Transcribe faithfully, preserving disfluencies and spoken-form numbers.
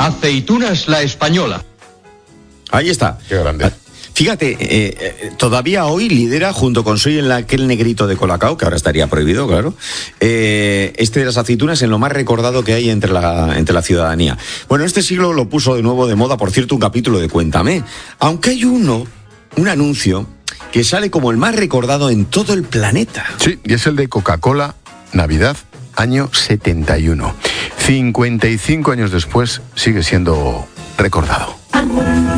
Aceitunas La Española. Ahí está. Qué grande. Fíjate, eh, eh, todavía hoy lidera, junto con Soy el aquel negrito de Colacao, que ahora estaría prohibido, claro, eh, este de las aceitunas en lo más recordado que hay entre la, entre la ciudadanía. Bueno, este siglo lo puso de nuevo de moda, por cierto, un capítulo de Cuéntame. Aunque hay uno, un anuncio, que sale como el más recordado en todo el planeta. Sí, y es el de Coca-Cola, Navidad, año setenta y uno. cincuenta y cinco años después sigue siendo recordado.